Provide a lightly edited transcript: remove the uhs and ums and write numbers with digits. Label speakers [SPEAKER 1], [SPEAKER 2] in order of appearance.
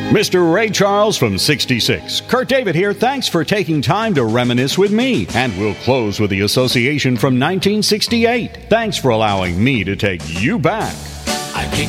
[SPEAKER 1] Mr. Ray Charles from 66. Kurt David here. Thanks for taking time to reminisce with me. And we'll close with the Association from 1968. Thanks for allowing me to take you back.